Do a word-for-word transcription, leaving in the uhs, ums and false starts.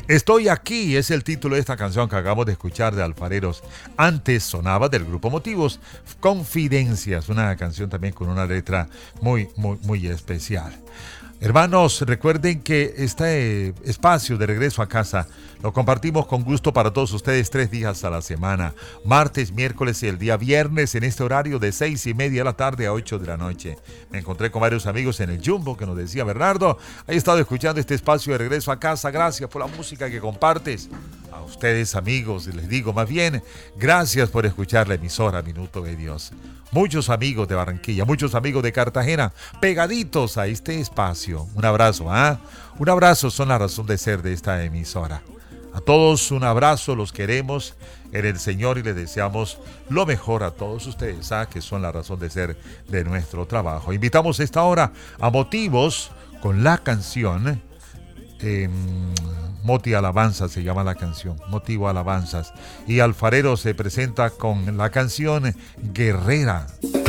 Estoy aquí es el título de esta canción que acabamos de escuchar de Alfareros. Antes sonaba del grupo Motivos, Confidencias, una canción también con una letra muy, muy, muy especial. Hermanos, recuerden que este espacio de regreso a casa lo compartimos con gusto para todos ustedes tres días a la semana. Martes, miércoles y el día viernes en este horario de seis y media de la tarde a ocho de la noche. Me encontré con varios amigos en el Jumbo que nos decía Bernardo, he estado escuchando este espacio de regreso a casa, gracias por la música que compartes. A ustedes amigos, les digo más bien, gracias por escuchar la emisora Minuto de Dios. Muchos amigos de Barranquilla, muchos amigos de Cartagena, pegaditos a este espacio. Un abrazo, ¿ah? ¿eh? Un abrazo son la razón de ser de esta emisora. A todos un abrazo, los queremos en el Señor y les deseamos lo mejor a todos ustedes, ¿ah? Que son la razón de ser de nuestro trabajo. Invitamos esta hora a Motivos con la canción eh, Moti Alabanzas se llama la canción, Motivo Alabanzas. Y Alfarero se presenta con la canción Guerrera.